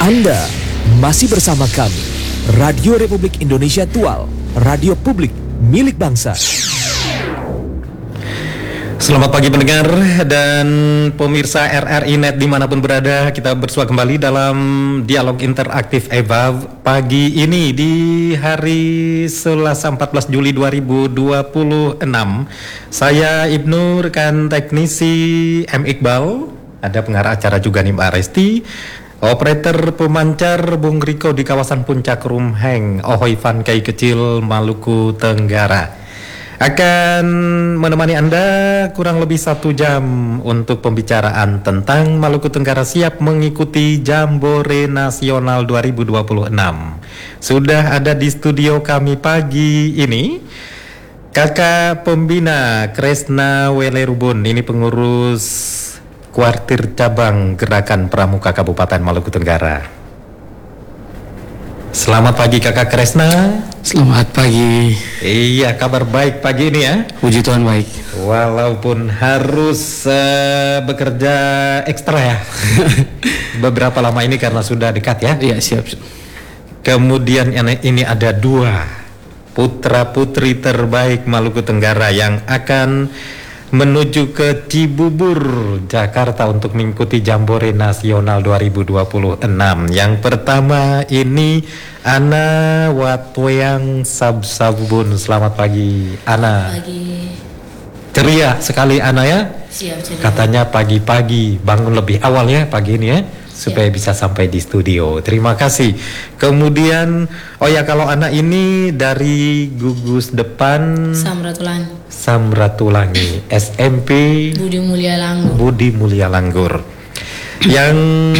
Anda masih bersama kami, Radio Republik Indonesia Tual, radio publik milik bangsa. Selamat pagi pendengar dan pemirsa RRI Net dimanapun berada. Kita bersua kembali dalam dialog interaktif EVAV pagi ini di hari Selasa 14 Juli 2026. Saya Ibnu, rekan teknisi M. Iqbal, ada pengarah acara juga nih Mbak Resti, operator pemancar Bung Riko di kawasan Puncak Rumheng, Ohoi Van Kai Kecil, Maluku Tenggara. Akan menemani Anda kurang lebih 1 jam untuk pembicaraan tentang Maluku Tenggara siap mengikuti Jambore Nasional 2026. Sudah ada di studio kami pagi ini Kakak Pembina Kresna Welerubun, ini pengurus Kuartir Cabang Gerakan Pramuka Kabupaten Maluku Tenggara. Selamat pagi Kakak Kresna. Selamat pagi. Iya, kabar baik pagi ini ya. Puji Tuhan baik. Walaupun harus bekerja ekstra ya. Beberapa lama ini karena sudah dekat ya. Iya, siap. Kemudian ini ada 2 putra-putri terbaik Maluku Tenggara yang akan menuju ke Cibubur, Jakarta untuk mengikuti Jambore Nasional 2026. Yang pertama ini Ana Watweang Sabsabun. Selamat pagi Ana. Pagi. Ceria sekali Ana ya. Siap, ceria. Katanya pagi-pagi bangun lebih awal ya pagi ini ya, supaya bisa sampai di studio. Terima kasih. Kemudian kalau anak ini dari gugus depan Samratulangi SMP Budi Mulia Langgur. Yang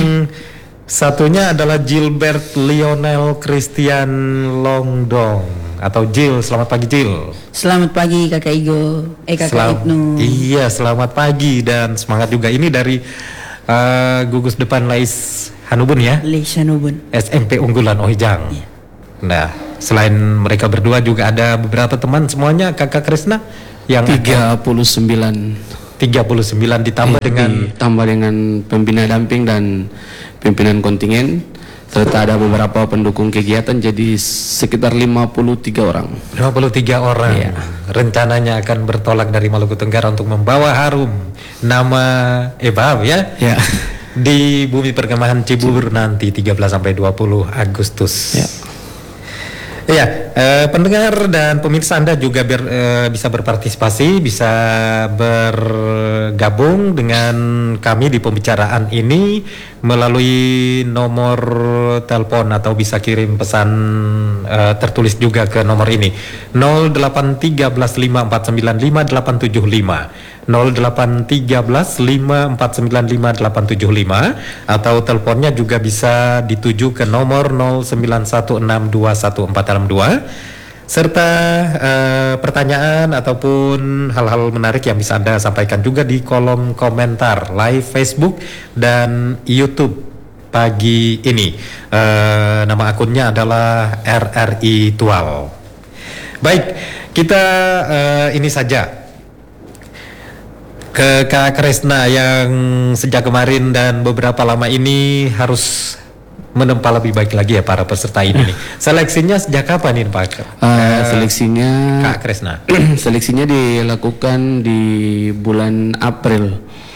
satunya adalah Gilbert Lionel Christian Longdong atau Jil. Selamat pagi Jil. Selamat pagi Kakak Igo, Kakak Ibnu. Iya, selamat pagi dan semangat juga. Ini dari gugus depan Lais Hanubun ya? Lais Hanubun, SMP unggulan Ohijang. Iya. Nah, selain mereka berdua juga ada beberapa teman semuanya Kakak Kresna yang 39 ditambah dengan pembina damping dan pimpinan kontingen, serta ada beberapa pendukung kegiatan, jadi sekitar 53 orang. 53 orang. Iya. Rencananya akan bertolak dari Maluku Tenggara untuk membawa harum nama EVAV ya. Ya. Di Bumi Perkemahan Cibubur nanti 13 sampai 20 Agustus. Ya. Iya, pendengar dan pemirsa Anda juga bisa berpartisipasi, bisa bergabung dengan kami di pembicaraan ini melalui nomor telepon atau bisa kirim pesan tertulis juga ke nomor ini 081354955875 081354955875 atau teleponnya juga bisa dituju ke nomor 0916211462 serta pertanyaan ataupun hal-hal menarik yang bisa Anda sampaikan juga di kolom komentar live Facebook dan YouTube pagi ini. Nama akunnya adalah RRI Tual. Baik, kita ini saja ke Kak Kresna yang sejak kemarin dan beberapa lama ini harus menempa lebih baik lagi ya para peserta ini nih. Seleksinya sejak kapan ini Pak? Seleksinya Kak Kresna. Seleksinya dilakukan di bulan April.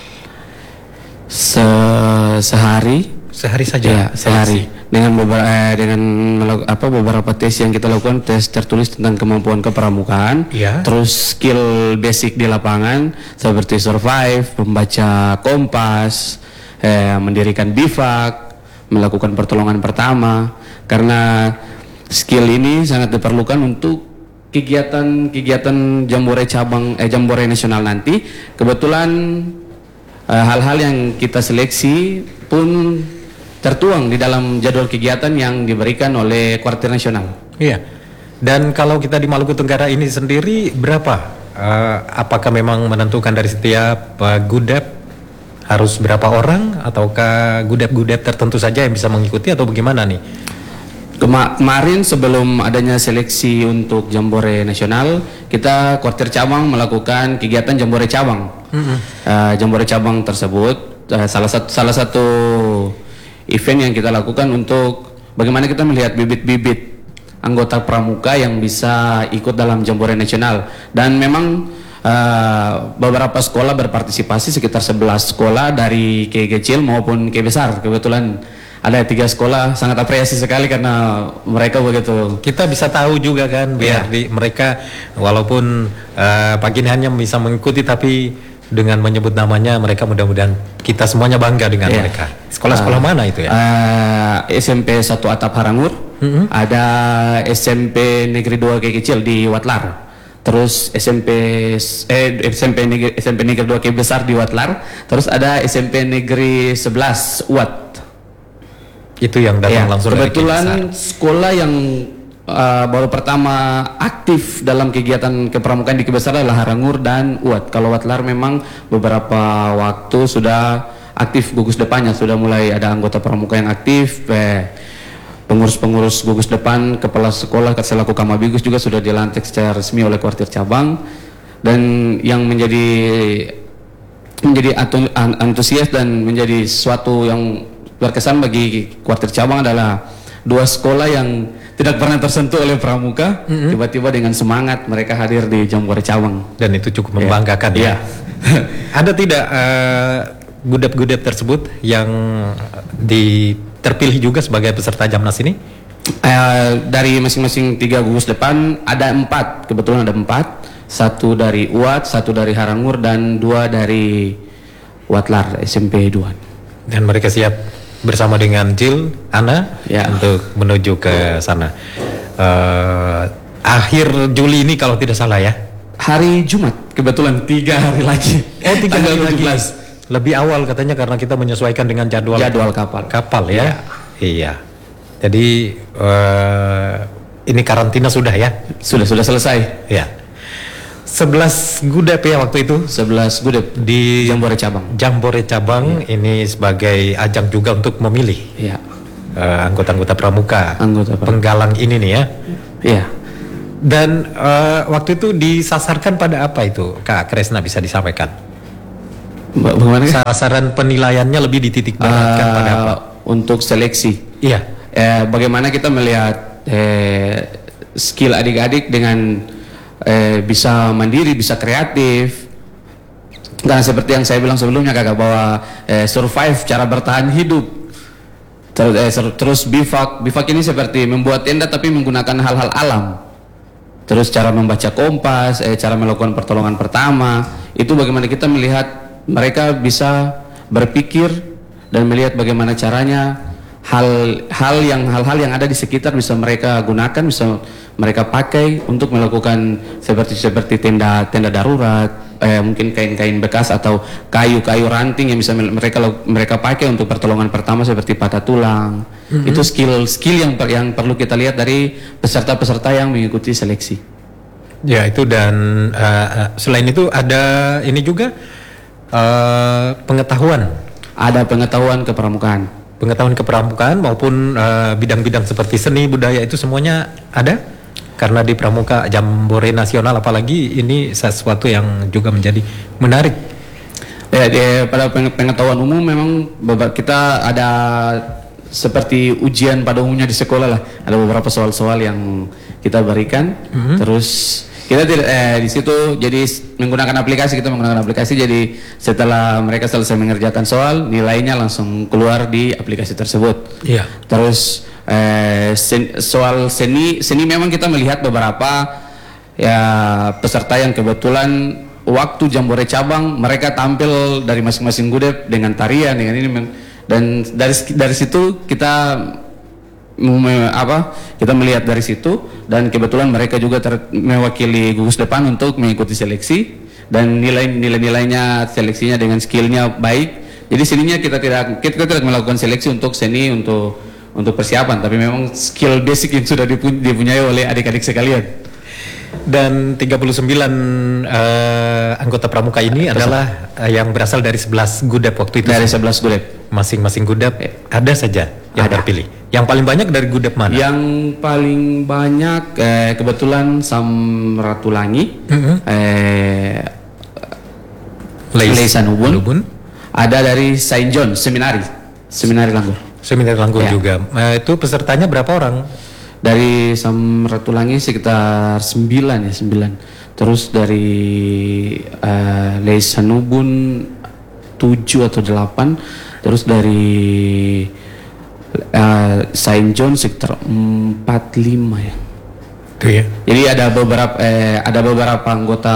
Sehari saja. Ya, sehari. Dengan beberapa tes yang kita lakukan, tes tertulis tentang kemampuan kepramukaan, ya. Terus skill basic di lapangan seperti survive, membaca kompas, mendirikan bivak, melakukan pertolongan pertama, karena skill ini sangat diperlukan untuk kegiatan Jambore Nasional nanti. Kebetulan hal-hal yang kita seleksi pun tertuang di dalam jadwal kegiatan yang diberikan oleh Kuartir Nasional. Iya. Dan kalau kita di Maluku Tenggara ini sendiri berapa? Apakah memang menentukan dari setiap gudep harus berapa orang, ataukah gudep-gudep tertentu saja yang bisa mengikuti atau bagaimana nih? Kemarin sebelum adanya seleksi untuk Jambore Nasional, kita Kuartir Cabang melakukan kegiatan Jambore Cabang. Jambore Cabang tersebut salah satu event yang kita lakukan untuk bagaimana kita melihat bibit-bibit anggota pramuka yang bisa ikut dalam Jambore Nasional. Dan memang beberapa sekolah berpartisipasi, sekitar 11 sekolah dari K kecil maupun K besar. Kebetulan ada 3 sekolah, sangat apresiasi sekali karena mereka begitu. Kita bisa tahu juga kan, biar mereka walaupun pagi ini hanya bisa mengikuti, tapi dengan menyebut namanya mereka mudah-mudahan kita semuanya bangga dengan mereka. Sekolah-sekolah mana itu ya? SMP 1 Atap Harangur, ada SMP Negeri 2 K kecil di Watlar. Terus SMP Negeri 2 K besar di Watlar. Terus ada SMP Negeri 11 Uat. Itu yang datang langsung kebetulan dari sekolah yang baru pertama aktif dalam kegiatan kepramukaan di Kibesar adalah Harangur dan Uat. Kalau Watlar memang beberapa waktu sudah aktif gugus depannya, sudah mulai ada anggota pramuka yang aktif. Pengurus-pengurus gugus depan, kepala sekolah selaku Kamabigus juga sudah dilantik secara resmi oleh kuartir cabang. Dan yang menjadi antusias dan menjadi sesuatu yang berkesan bagi kuartir cabang adalah 2 sekolah yang tidak pernah tersentuh oleh pramuka, tiba-tiba dengan semangat mereka hadir di Jambore cabang, dan itu cukup membanggakan ya. Ada tidak gudep-gudep tersebut yang terpilih juga sebagai peserta Jamnas ini? Dari masing-masing 3 gugus depan ada 4, kebetulan ada 4, 1 dari Uat, 1 dari Harangur, dan 2 dari Watlar SMP 2. Dan mereka siap bersama dengan Jill, Ana untuk menuju ke sana. Akhir Juli ini kalau tidak salah ya. Hari Jumat, kebetulan 3 hari lagi. Oh, 3 hari lagi. Lebih awal katanya karena kita menyesuaikan dengan jadwal kapal ya. Iya. Jadi ini karantina sudah ya? Sudah selesai. Ya. 11 gudep ya waktu itu. 11 gudep di Jambore cabang. Jambore cabang ini sebagai ajang juga untuk memilih anggota-anggota pramuka. Penggalang ini nih ya. Iya. Dan waktu itu disasarkan pada apa itu, Kak Kresna, bisa disampaikan? Bagaimana? Sasaran penilaiannya lebih dititik beratkan pada apa? Untuk seleksi. Iya. Bagaimana kita melihat skill adik-adik dengan bisa mandiri, bisa kreatif. Karena seperti yang saya bilang sebelumnya kakak, bahwa survive, cara bertahan hidup. Terus bivak ini seperti membuat tenda tapi menggunakan hal-hal alam. Terus cara membaca kompas, cara melakukan pertolongan pertama, itu bagaimana kita melihat mereka bisa berpikir dan melihat bagaimana caranya hal-hal yang ada di sekitar bisa mereka gunakan, bisa mereka pakai untuk melakukan seperti tenda darurat, mungkin kain-kain bekas atau kayu-kayu ranting yang bisa mereka pakai untuk pertolongan pertama seperti patah tulang. Itu skill yang perlu kita lihat dari peserta-peserta yang mengikuti seleksi. Ya, itu. Dan selain itu ada ini juga pengetahuan. Ada pengetahuan kepramukaan maupun bidang-bidang seperti seni budaya, itu semuanya ada. Karena di Pramuka Jambore Nasional apalagi ini sesuatu yang juga menjadi menarik. Pada pengetahuan umum memang kita ada seperti ujian pada umumnya di sekolah lah. Ada beberapa soal-soal yang kita berikan. Terus kita di situ jadi menggunakan aplikasi, jadi setelah mereka selesai mengerjakan soal, nilainya langsung keluar di aplikasi tersebut. Iya. Terus soal seni memang kita melihat beberapa peserta yang kebetulan waktu Jambore cabang mereka tampil dari masing-masing gudep dengan tarian, dengan ini, dan dari situ kita melihat dari situ, dan kebetulan mereka juga mewakili gugus depan untuk mengikuti seleksi, dan nilainya seleksinya dengan skillnya baik. Jadi seninya kita tidak melakukan seleksi untuk seni untuk persiapan, tapi memang skill basic yang sudah dipunyai oleh adik-adik sekalian. Dan 39 anggota pramuka ini adalah yang berasal dari 11 gudep waktu itu. Dari 11 gudep. Masing-masing gudep ada saja yang terpilih. Yang paling banyak dari gudep mana? Yang paling banyak kebetulan Samratulangi, Leisan Ubun. Ada dari Saint John Seminari Langgur. Seminar Langkun Ya. juga. Itu pesertanya berapa orang? Dari Samratulangi sekitar 9 ya, 9. Terus dari Leisanubun 7 atau 8. Terus dari Saint John sekitar 4-5 ya. Itu ya. Jadi ada beberapa anggota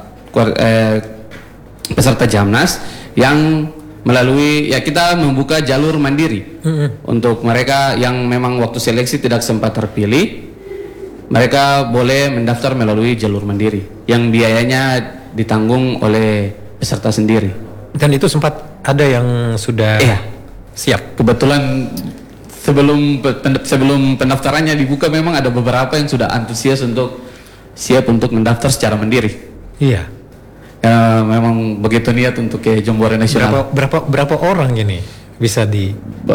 peserta Jamnas yang melalui, ya kita membuka jalur mandiri untuk mereka yang memang waktu seleksi tidak sempat terpilih, mereka boleh mendaftar melalui jalur mandiri yang biayanya ditanggung oleh peserta sendiri. Dan itu sempat ada yang sudah siap. Kebetulan sebelum pendaftarannya dibuka memang ada beberapa yang sudah antusias untuk siap untuk mendaftar secara mandiri. Iya. Ya, memang begitu niat untuk ke Jambore Nasional. Berapa orang ini bisa di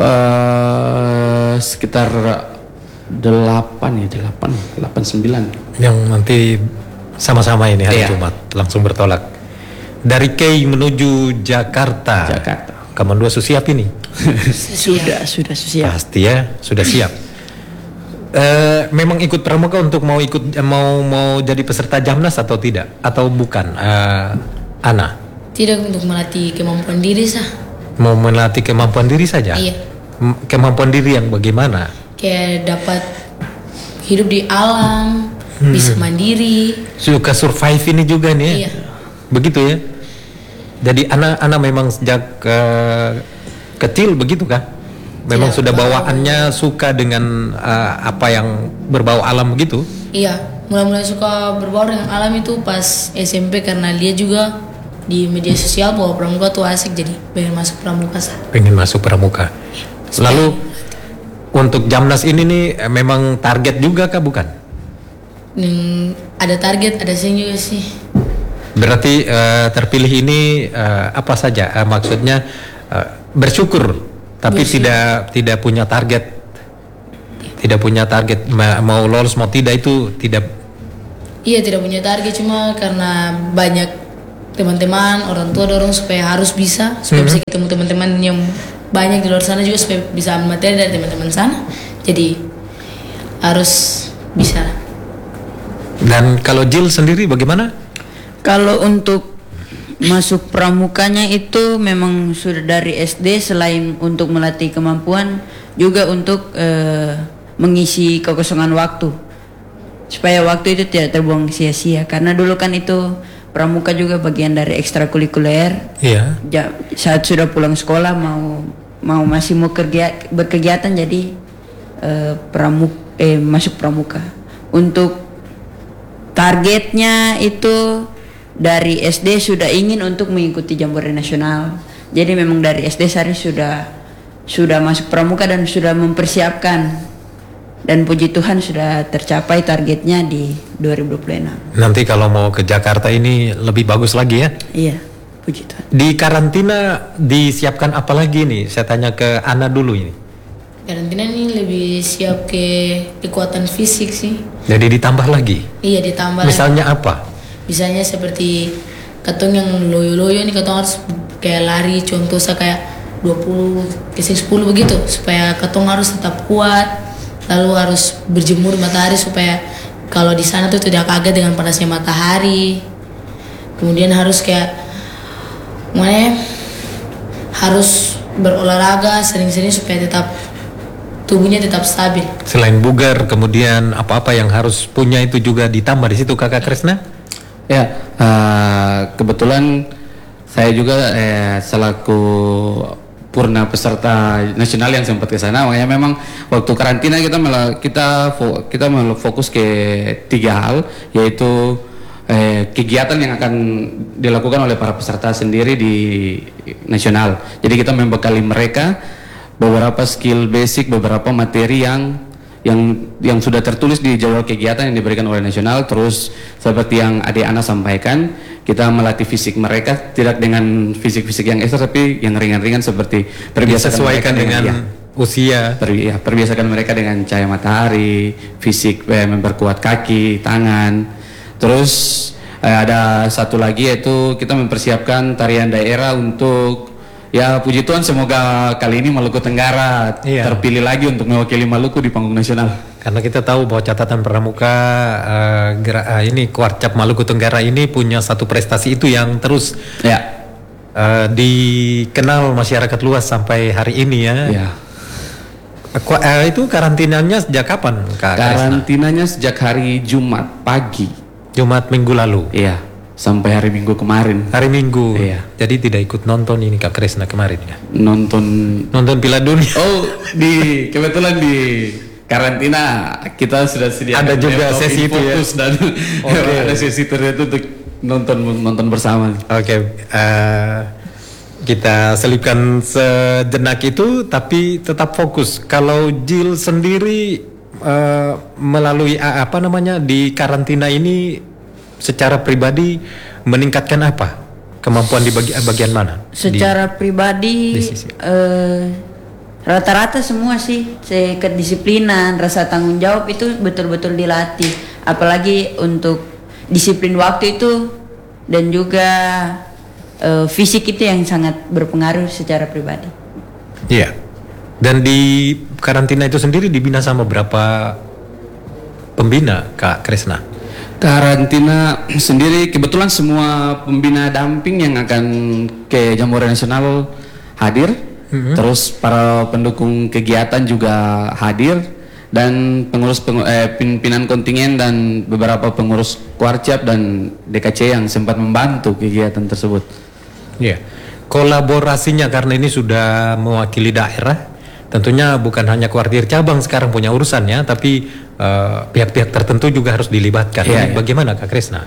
Sekitar 8 ya, 8-9 yang nanti sama-sama ini hari Iya. Jumat langsung bertolak dari Kei menuju Jakarta. Kamandua siap ini? Sudah siap. Pasti ya, sudah siap. Memang ikut pramuka untuk mau jadi peserta Jamnas atau tidak? Atau bukan? Ana? Tidak, untuk melatih kemampuan diri sah. Mau melatih kemampuan diri saja? Iya. Kemampuan diri yang bagaimana? Kayak dapat hidup di alam, bisa mandiri. Suka survive ini juga nih ya? Iya. Begitu ya? Jadi Ana memang sejak kecil begitu kah? Memang Tidak, sudah bawaannya suka dengan apa yang berbau alam begitu? Iya, mulai suka berbaur dengan alam itu pas SMP karena dia juga di media sosial bahwa pramuka tuh asik, jadi pengen masuk pramuka sah. Pengen masuk pramuka. Lalu untuk Jamnas ini nih memang target juga kah bukan? Ada target, ada sing juga sih. Berarti terpilih ini apa saja? Maksudnya bersyukur, tapi tidak punya target. Tidak punya target mau lolos mau tidak itu tidak. Iya, tidak punya target, cuma karena banyak teman-teman, orang tua dorong supaya harus bisa, supaya bisa ketemu teman-teman yang banyak di luar sana juga, supaya bisa ambil materi dari teman-teman sana. Jadi harus bisa. Dan kalau Jill sendiri bagaimana? Kalau untuk masuk pramukanya itu memang sudah dari SD, selain untuk melatih kemampuan juga untuk mengisi kekosongan waktu supaya waktu itu tidak terbuang sia-sia, karena dulu kan itu pramuka juga bagian dari ekstrakurikuler. Iya. Saat sudah pulang sekolah masih mau berkegiatan, jadi masuk pramuka. Untuk targetnya itu dari SD sudah ingin untuk mengikuti Jambore Nasional. Jadi memang dari SD Sari sudah masuk pramuka dan sudah mempersiapkan. Dan puji Tuhan sudah tercapai targetnya di 2026. Nanti kalau mau ke Jakarta ini lebih bagus lagi ya? Iya, puji Tuhan. Di karantina disiapkan apa lagi nih? Saya tanya ke Ana dulu ini. Karantina ini lebih siap ke kekuatan fisik sih. Jadi ditambah lagi? Iya, ditambah. Misalnya apa? Misalnya seperti katong yang loyo-loyo ini, katong harus kayak lari, contoh saya kayak 20 ke 10 begitu, supaya katong harus tetap kuat. Lalu harus berjemur matahari supaya kalau di sana tuh tidak kaget dengan panasnya matahari. Kemudian harus kayak harus berolahraga sering-sering supaya tetap tubuhnya tetap stabil. Selain bugar, kemudian apa-apa yang harus punya itu juga ditambah di situ, Kakak Kresna? Ya, kebetulan saya juga selaku purna peserta nasional yang sempat ke sana, makanya memang waktu karantina kita fokus ke 3 hal, yaitu kegiatan yang akan dilakukan oleh para peserta sendiri di nasional. Jadi kita membekali mereka beberapa skill basic, beberapa materi yang sudah tertulis di jadwal kegiatan yang diberikan oleh nasional. Terus seperti yang adik Ana sampaikan, kita melatih fisik mereka tidak dengan fisik-fisik yang ekstra, tapi yang ringan-ringan seperti disesuaikan dengan usia. Perbiasakan mereka dengan cahaya matahari, fisik memperkuat kaki, tangan. Terus ada satu lagi yaitu kita mempersiapkan tarian daerah untuk Ya puji Tuhan, semoga kali ini Maluku Tenggara terpilih lagi untuk mewakili Maluku di panggung nasional. Karena kita tahu bahwa catatan pramuka ini Kuarcap Maluku Tenggara ini punya satu prestasi itu yang terus dikenal masyarakat luas sampai hari ini ya. Itu karantinanya sejak kapan, Kak? Karantinanya sejak hari Jumat pagi. Jumat minggu lalu. Iya. Sampai hari Minggu kemarin. Hari Minggu. Iya. Jadi tidak ikut nonton ini Kak Kresna kemarin ya? Nonton Piala Dunia. Oh, kebetulan di karantina kita sudah sediakan ada juga sesi itu ya. Dan ada sesi tertentu untuk nonton bersama. Oke. Kita selipkan sejenak itu, tapi tetap fokus. Kalau Jill sendiri melalui di karantina ini secara pribadi meningkatkan apa? Kemampuan di bagian mana? Secara pribadi rata-rata semua sih, kedisiplinan, rasa tanggung jawab itu betul-betul dilatih. Apalagi untuk disiplin waktu itu dan juga fisik itu yang sangat berpengaruh secara pribadi. Iya. Dan di karantina itu sendiri dibina sama berapa pembina, Kak Kresna? Karantina sendiri kebetulan semua pembina damping yang akan ke Jambore Nasional hadir, terus para pendukung kegiatan juga hadir, dan pimpinan kontingen dan beberapa pengurus Kuarcap dan DKC yang sempat membantu kegiatan tersebut. Iya. Kolaborasinya karena ini sudah mewakili daerah, tentunya bukan hanya kuartir cabang sekarang punya urusannya, tapi pihak-pihak tertentu juga harus dilibatkan. Bagaimana Kak Kresna?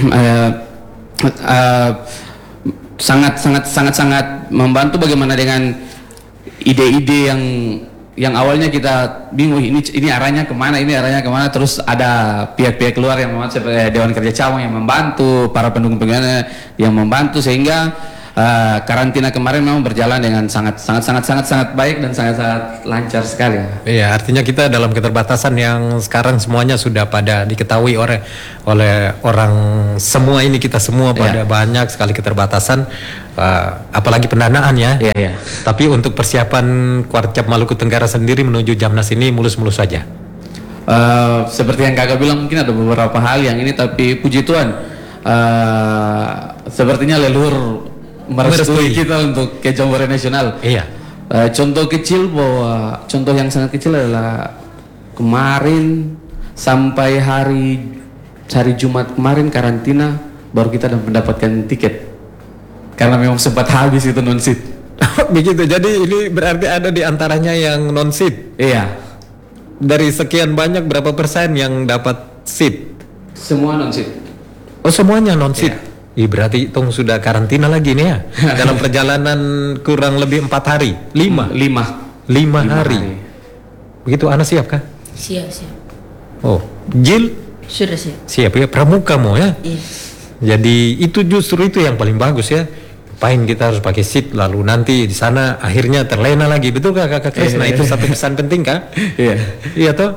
Sangat membantu. Bagaimana dengan ide-ide yang awalnya kita bingung, ini arahnya kemana, terus ada pihak-pihak luar yang membantu, seperti Dewan Kerja Cabang yang membantu, para pendukung-pendukungnya yang membantu, sehingga karantina kemarin memang berjalan dengan sangat baik dan sangat lancar sekali. Iya, artinya kita dalam keterbatasan yang sekarang semuanya sudah pada diketahui oleh orang semua ini, kita semua pada banyak sekali keterbatasan, apalagi pendanaan ya. Iya. Tapi untuk persiapan Kuarcap Maluku Tenggara sendiri menuju Jamnas ini mulus-mulus saja. Seperti yang kakak bilang, mungkin ada beberapa hal yang ini, tapi puji Tuhan sepertinya leluhur merestui kita untuk ke Jambore Nasional. Iya. Contoh yang sangat kecil adalah kemarin sampai hari Jumat kemarin karantina baru kita mendapatkan tiket, karena memang sempat habis itu non-seat. Begitu. Jadi ini berarti ada di antaranya yang non-seat. Iya. Dari sekian banyak berapa persen yang dapat seat? Semua non-seat. Oh, semuanya non-seat. Iya. Berarti Tong sudah karantina lagi nih ya. Dalam perjalanan kurang lebih 4 hari. 5 hari. Begitu. Ana siap kah? Siap. Oh, Jill Sudah siap. Siap ya, pramuka mau ya. Iya. Jadi itu justru itu yang paling bagus ya. Ngapain kita harus pakai seat, lalu nanti di sana akhirnya terlena lagi. Betul kah Kakak Kresna? Itu satu pesan penting kah? Iya toh.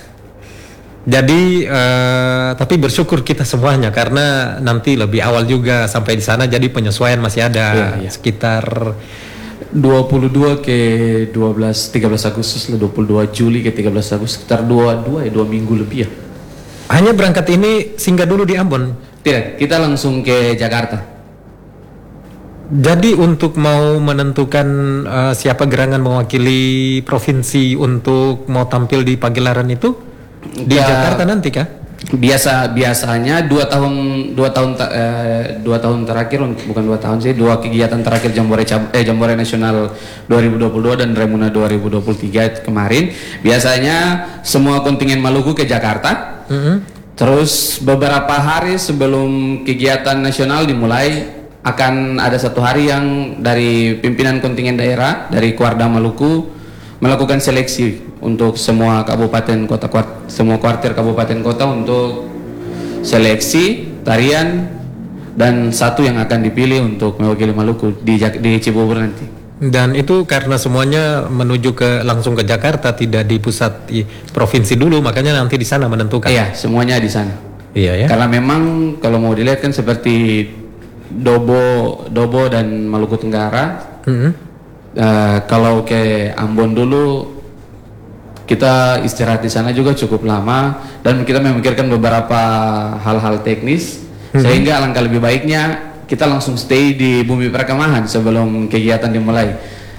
Jadi tapi bersyukur kita semuanya, karena nanti lebih awal juga sampai di sana, jadi penyesuaian masih ada sekitar 22 ke 13 Agustus lah, 22 Juli ke 13 Agustus, sekitar 2 minggu lebih ya. Hanya berangkat ini singgah dulu di Ambon? Tidak, kita langsung ke Jakarta. Jadi untuk mau menentukan siapa gerangan mewakili provinsi untuk mau tampil di pagelaran itu di Jakarta nanti kah? Biasanya 2 tahun terakhir, bukan 2 tahun sih, 2 kegiatan terakhir Jambore Nasional 2022 dan Remuna 2023 kemarin, biasanya semua kontingen Maluku ke Jakarta. Terus beberapa hari sebelum kegiatan nasional dimulai akan ada 1 hari yang dari pimpinan kontingen daerah dari Kuarda Maluku melakukan seleksi untuk semua kabupaten kota, semua kuartir kabupaten kota untuk seleksi tarian, dan 1 yang akan dipilih untuk mewakili Maluku di Cibubur nanti. Dan itu karena semuanya menuju langsung ke Jakarta, tidak di pusat di provinsi dulu, makanya nanti di sana menentukan. Iya, semuanya di sana. Iya ya. Karena memang kalau mau dilihat kan seperti Dobo dan Maluku Tenggara Kalau ke Ambon dulu kita istirahat di sana juga cukup lama dan kita memikirkan beberapa hal-hal teknis sehingga alangkah lebih baiknya kita langsung stay di Bumi Perkemahan sebelum kegiatan dimulai.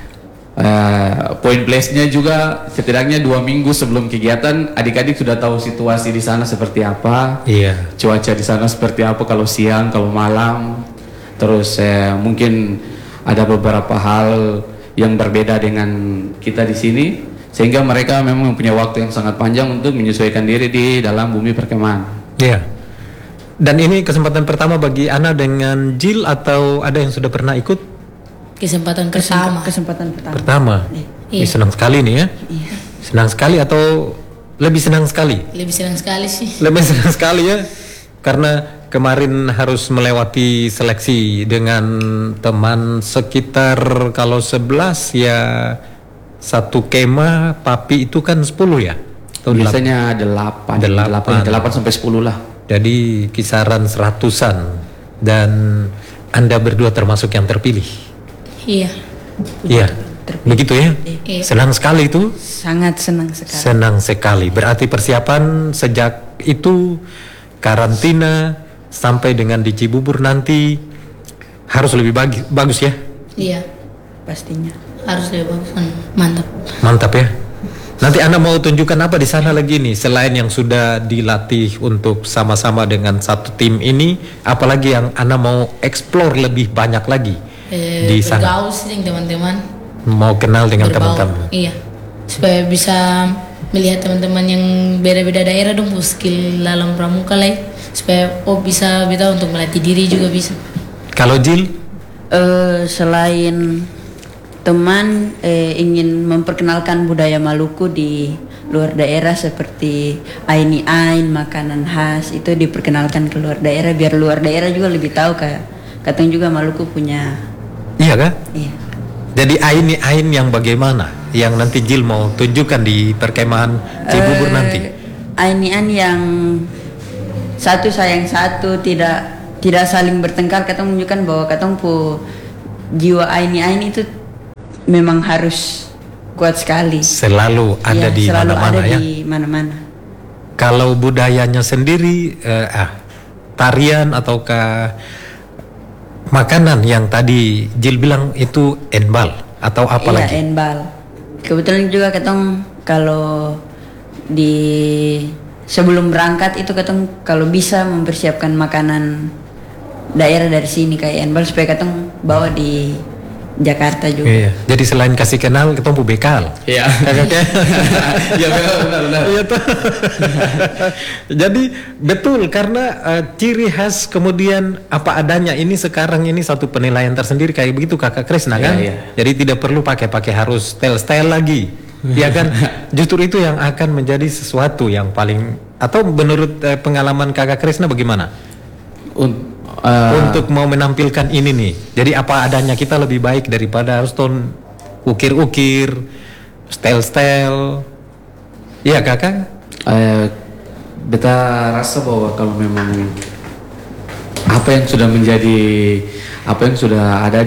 Point place-nya juga setidaknya 2 minggu sebelum kegiatan adik-adik sudah tahu situasi di sana seperti apa, cuaca di sana seperti apa kalau siang, kalau malam. Terus mungkin ada beberapa hal yang berbeda dengan kita di sini, sehingga mereka memang mempunyai waktu yang sangat panjang untuk menyesuaikan diri di dalam Bumi Perkemahan. Iya. Dan ini kesempatan pertama bagi Ana dengan Jill atau ada yang sudah pernah ikut? Kesempatan pertama. Pertama. Iya. Senang sekali nih ya. Iya. Senang sekali atau lebih senang sekali? Lebih senang sekali sih. Lebih senang sekali ya. Karena kemarin harus melewati seleksi dengan teman sekitar kalau 11 ya, satu kema papi itu kan 10 ya? Atau Biasanya 8 sampai 10 lah. Jadi kisaran 100-an. Dan Anda berdua termasuk yang terpilih. Iya. Iya. Begitu ya? Iya. Senang sekali itu? Sangat senang sekali. Senang sekali. Berarti persiapan sejak itu karantina sampai dengan di Cibubur nanti harus lebih bagus ya? Iya. Pastinya. Harus lebih bagus. Mantap. Mantap ya. Nanti Anda mau tunjukkan apa di sana lagi nih selain yang sudah dilatih untuk sama-sama dengan satu tim ini, apalagi yang Anda mau explore lebih banyak lagi di sana? Bergaul sih dengan teman-teman. Mau kenal dengan Berbaur. teman-teman. Iya. Supaya bisa melihat teman-teman yang beda-beda daerah dong, skill dalam pramuka lah. Supaya bisa untuk melatih diri juga bisa. Kalau Jill? Selain teman ingin memperkenalkan budaya Maluku di luar daerah seperti ain makanan khas itu diperkenalkan ke luar daerah biar luar daerah juga lebih tahu katanya juga Maluku punya. Iya kan? Iya. Jadi ain yang bagaimana yang nanti Jill mau tunjukkan di perkemahan Cibubur nanti? Ain yang satu sayang satu, tidak saling bertengkar. Katong menunjukkan bahwa katong jiwa ain itu memang harus kuat sekali. Selalu ada di mana-mana ya. Di mana-mana. Kalau budayanya sendiri, tarian ataukah makanan yang tadi Jill bilang itu enbal atau apa lagi? Iya, enbal. Kebetulan juga katong kalau sebelum berangkat itu katong kalau bisa mempersiapkan makanan daerah dari sini kayak enbal supaya katong bawa di Jakarta juga. Iya. Jadi selain kasih kenal, kita mau bekal. Iya. Iya benar. Iya tuh. Jadi betul karena ciri khas kemudian apa adanya ini sekarang ini satu penilaian tersendiri kayak begitu Kakak Krisna kan. Iya. Jadi tidak perlu pakai harus style lagi. Ya kan? Justru itu yang akan menjadi sesuatu yang paling atau menurut pengalaman Kakak Krisna bagaimana? Untuk mau menampilkan ini nih, jadi apa adanya kita lebih baik daripada harus ukir-ukir, style. Iya kakak? Beta rasa bahwa kalau memang apa yang sudah ada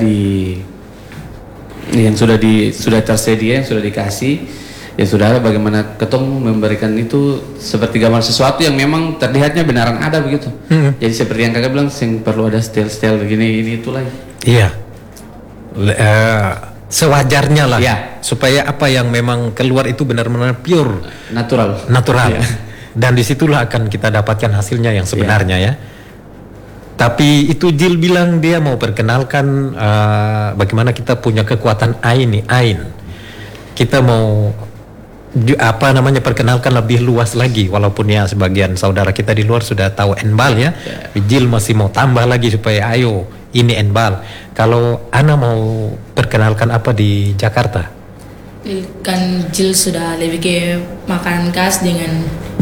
sudah tersedia, yang sudah dikasih. Ya sudah ada bagaimana ketong memberikan itu seperti gambar sesuatu yang memang terlihatnya benaran ada begitu. Jadi seperti yang kakak bilang, yang perlu ada style begini ini itulah. Iya. Sewajarnya lah. Ya. Supaya apa yang memang keluar itu benar-benar pure, natural. Ya. Dan disitulah akan kita dapatkan hasilnya yang sebenarnya ya. Tapi itu Jill bilang dia mau perkenalkan bagaimana kita punya kekuatan ain. Kita mau perkenalkan lebih luas lagi walaupun ya sebagian saudara kita di luar sudah tahu enbal ya. Jill masih mau tambah lagi supaya ayo ini enbal. Kalau Ana mau perkenalkan apa di Jakarta? Kan Jill sudah lebih ke makanan khas dengan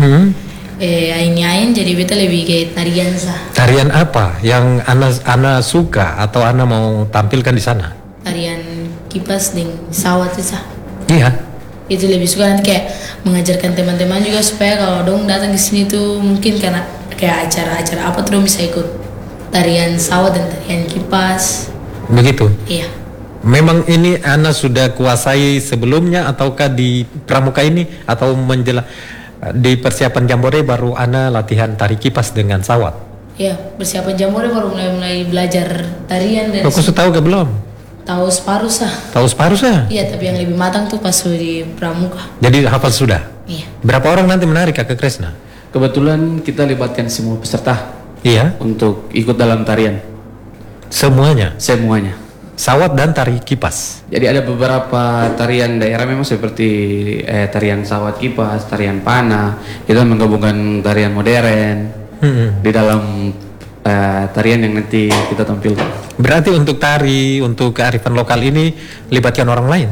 ain jadi beta lebih ke tarian sah. Tarian apa yang Ana suka atau Ana mau tampilkan di sana? Tarian kipas dengan sawat sah. Iya. Itu lebih suka nanti kayak mengajarkan teman-teman juga supaya kalau dong datang ke sini tuh mungkin karena kayak acara-acara apa tuh bisa ikut tarian sawat dan tarian kipas. Begitu. Iya. Memang ini Ana sudah kuasai sebelumnya ataukah di pramuka ini atau di persiapan jambore baru Ana latihan tari kipas dengan sawat? Ya, persiapan jambore baru mulai belajar tarian dari Kau sudah tahu ke belum? tahu separuh sah. Tahu separuh sah? Iya, tapi yang lebih matang tuh pas di pramuka. Jadi hafal sudah? Iya. Berapa orang nanti menarik Kakak Kresna? Kebetulan kita libatkan semua peserta Iya. untuk ikut dalam tarian. Semuanya? Semuanya. Sawat dan tari kipas? Jadi ada beberapa tarian daerah memang seperti tarian sawat kipas, tarian panah. Kita menggabungkan tarian modern di dalam tarian yang nanti kita tampilkan. Berarti untuk tari, untuk kearifan lokal ini libatkan orang lain?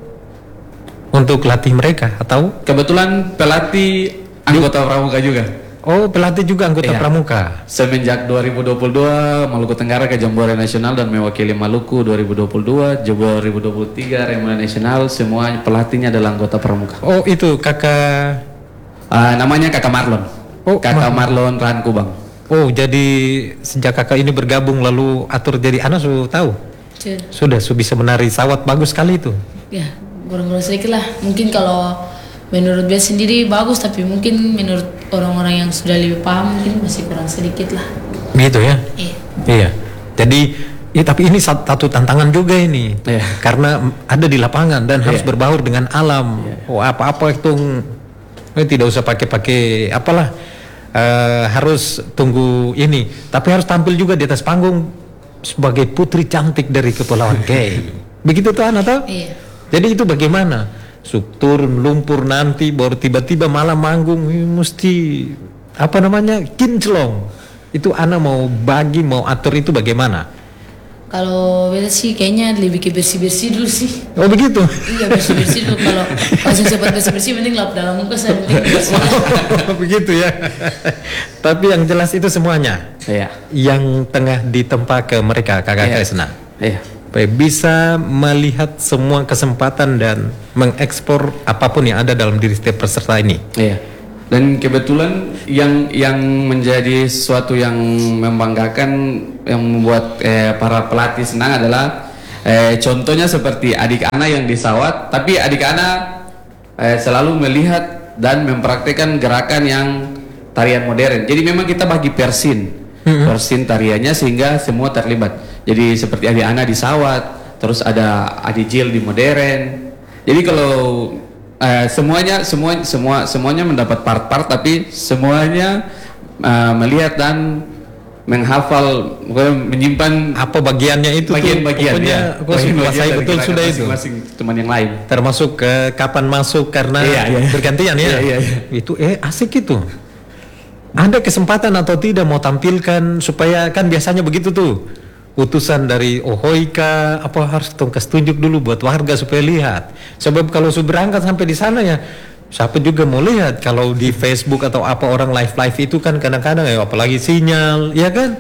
Untuk latih mereka atau? Kebetulan pelatih anggota pramuka juga. Oh, pelatih juga anggota Iya. pramuka? Semenjak 2022 Maluku Tenggara ke Jambore Nasional dan mewakili Maluku 2022, Jambore 2023 Remaja Nasional, semua pelatihnya adalah anggota pramuka. Oh, itu kakak. Namanya Kakak Marlon. Oh, Kakak Marlon Rahan Kubang. Oh, jadi sejak kakak ini bergabung lalu atur jadi Ana sudah tahu? Sudah bisa menari sawat, bagus sekali itu. Ya, kurang-kurang sedikit lah. Mungkin kalau menurut dia sendiri bagus, tapi mungkin menurut orang-orang yang sudah lebih paham mungkin masih kurang sedikit lah. Gitu ya? Iya. Iya. Jadi, tapi ini satu tantangan juga ini. Iya. Karena ada di lapangan dan harus Iya. berbaur dengan alam. Oh, apa-apa itu tidak usah pakai apalah. Harus tunggu ini. Tapi harus tampil juga di atas panggung sebagai putri cantik dari Kepulauan Kei. Begitu tuh Ana tahu? Iya. Jadi itu bagaimana? Turun lumpur nanti baru tiba-tiba malam manggung mesti apa namanya kinclong. Itu Ana mau atur itu bagaimana? Kalau beda sih kayaknya lebih ke bersih-bersih dulu sih. Oh begitu? Iya, bersih-bersih dulu. Kalau langsung cepat bersih-bersih penting lap dalam muka saya penting bersih. Begitu ya. Tapi yang jelas itu semuanya. Iya. Yang tengah ditempa ke mereka Kakak Kresna. Iya. Supaya bisa melihat semua kesempatan dan mengekspor apapun yang ada dalam diri setiap peserta ini. Iya. Dan kebetulan yang menjadi sesuatu yang membanggakan, yang membuat para pelatih senang adalah contohnya seperti adik Ana yang disawat, tapi adik Ana selalu melihat dan mempraktikkan gerakan yang tarian modern. Jadi memang kita bagi persin tariannya sehingga semua terlibat. Jadi seperti adik Ana disawat, terus ada adik Jill di modern. Jadi kalau semuanya mendapat part-part, tapi semuanya melihat dan menghafal, menyimpan apa bagiannya itu bagian-bagian pokoknya ya. kau kuasai betul sudah itu masing-masing teman yang lain, termasuk kapan masuk karena bergantian ya. Itu asik itu. Ada kesempatan atau tidak mau tampilkan supaya kan biasanya begitu tuh. Utusan dari Ohoika apa harus kasih tunjuk dulu buat warga supaya lihat. Sebab kalau sudah berangkat sampai di sana ya siapa juga mau lihat. Kalau di Facebook atau apa orang live itu kan kadang-kadang ya apalagi sinyal, ya kan?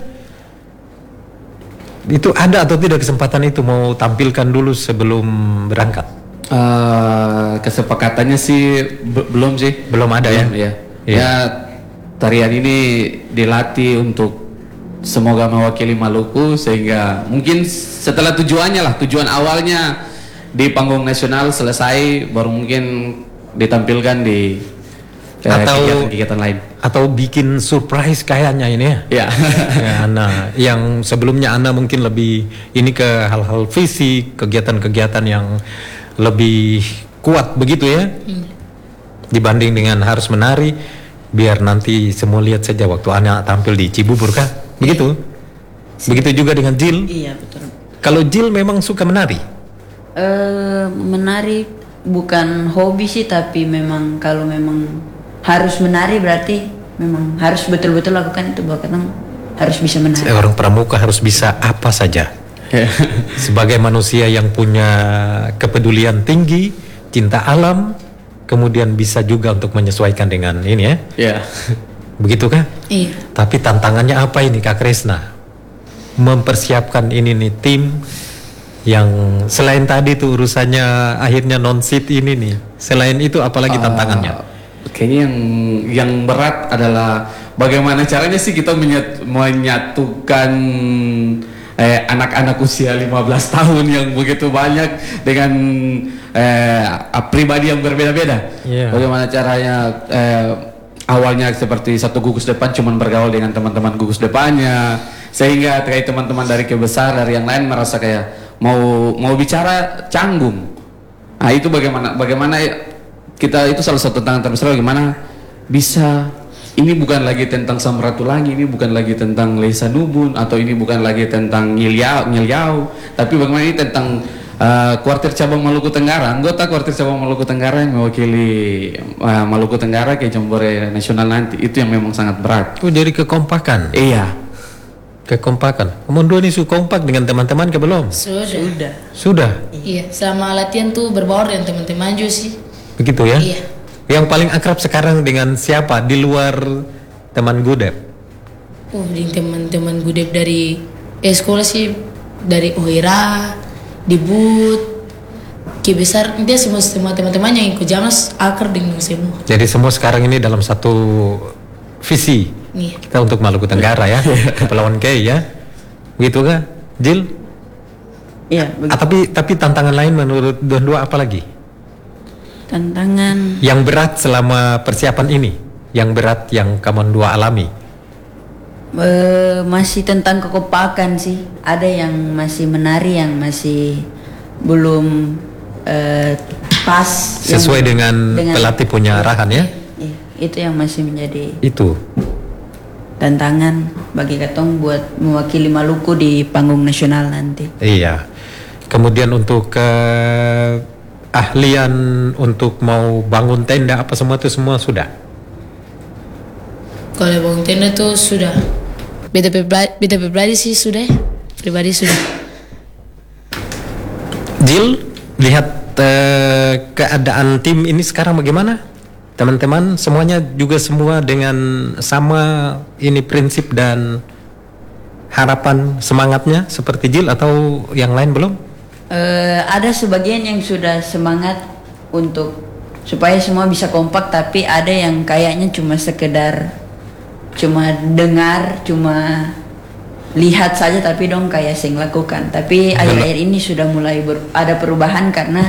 Itu ada atau tidak kesempatan itu mau tampilkan dulu sebelum berangkat? Kesepakatannya sih belum sih. Belum ada ya? Ya tarian ini dilatih untuk semoga mewakili Maluku, sehingga mungkin setelah tujuan awalnya di panggung nasional selesai baru mungkin ditampilkan di kegiatan lain, atau bikin surprise kayaknya ini ya. Ya. Ya, Ana yang sebelumnya Ana mungkin lebih ini ke hal-hal fisik, kegiatan-kegiatan yang lebih kuat begitu ya, dibanding dengan harus menari. Biar nanti semua lihat saja waktu Ana tampil di Cibubur kah? Begitu? Begitu juga dengan Jill? Iya betul. Kalau Jill memang suka menari? Menari bukan hobi sih, tapi memang kalau memang harus menari berarti memang harus betul-betul lakukan itu, bahkan harus bisa menari. Orang pramuka harus bisa apa saja. Sebagai manusia yang punya kepedulian tinggi, cinta alam, kemudian bisa juga untuk menyesuaikan dengan ini ya. Ya. Begitu kah? Iya. Tapi tantangannya apa ini Kak Kresna? Mempersiapkan ini nih tim yang selain tadi tuh urusannya akhirnya non-seat ini nih. Selain itu apalagi tantangannya? Kayaknya yang berat adalah bagaimana caranya sih kita menyatukan anak-anak usia 15 tahun yang begitu banyak dengan pribadi yang berbeda-beda. Bagaimana caranya awalnya seperti satu gugus depan cuman bergaul dengan teman-teman gugus depannya, sehingga kayak teman-teman dari Kebesar dari yang lain merasa kayak mau bicara canggung. Nah itu bagaimana kita, itu salah satu tantangan terbesar, bagaimana bisa, ini bukan lagi tentang Samratulangi, ini bukan lagi tentang Lesa Nubun, atau ini bukan lagi tentang Ngilyau, tapi bagaimana ini tentang kuartir cabang Maluku Tenggara, anggota kuartir cabang Maluku Tenggara yang mewakili Maluku Tenggara ke Jambore Nasional nanti. Itu yang memang sangat berat. Oh, jadi kekompakan. Iya. Kekompakan. Kamu dua ini sudah kompak dengan teman-teman ke belum? Sudah. Iya, sama latihan tuh berbaur dengan teman-teman juga sih. Begitu ya? Iya. Yang paling akrab sekarang dengan siapa di luar teman Gudep? Di teman-teman Gudep dari sekolah sih, dari Oira, Dibut, Kebesar, dia semua teman-teman yang ikut Jamas akrab dengan semua. Jadi semua sekarang ini dalam satu visi. Iya. Kita untuk Maluku Tenggara ya, Kepulauan Kei ya. Begitu kah, Jil? Iya, begitu. Tapi tantangan lain menurut dua apa lagi? Tantangan Yang berat selama persiapan ini, yang berat yang kamu dua alami. masih tentang kekompakan sih. Ada yang masih menari, yang masih belum pas Sesuai dengan pelatih punya arahan ya. Iya, itu yang masih menjadi Itu. tantangan bagi Katong buat mewakili Maluku di panggung nasional nanti. Iya. Kemudian untuk keahlian untuk mau bangun tenda apa semua itu semua sudah. Kalau bangun tenda tuh sudah. Beta pribadi sih sudah. Pribadi sudah. Jil, lihat keadaan tim ini sekarang bagaimana? Teman-teman semuanya juga semua dengan sama ini prinsip dan harapan semangatnya seperti Jil atau yang lain belum? Ada sebagian yang sudah semangat untuk supaya semua bisa kompak, tapi ada yang kayaknya cuma sekedar cuma dengar, cuma lihat saja tapi dong kayak sing lakukan. Tapi akhir-akhir ini sudah mulai ada perubahan karena